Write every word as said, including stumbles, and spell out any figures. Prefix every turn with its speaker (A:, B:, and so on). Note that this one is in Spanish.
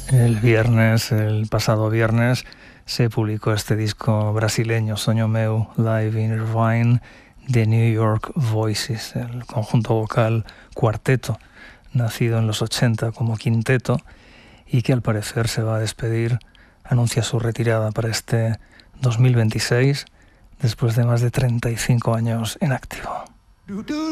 A: El viernes, el pasado viernes, se publicó este disco brasileño, Sonho Meu, Live in Irvine, de New York Voices, el conjunto vocal cuarteto, nacido en los ochenta como quinteto y que al parecer se va a despedir, anuncia su retirada para este dos mil veintiséis, después de más de treinta y cinco años en activo.